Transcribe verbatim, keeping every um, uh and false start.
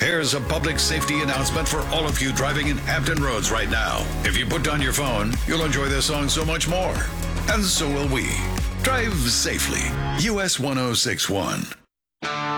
Here's a public safety announcement for all of you driving in Hampton Roads right now. If you put down your phone, you'll enjoy this song so much more. And so will we. Drive safely. U S one oh six one.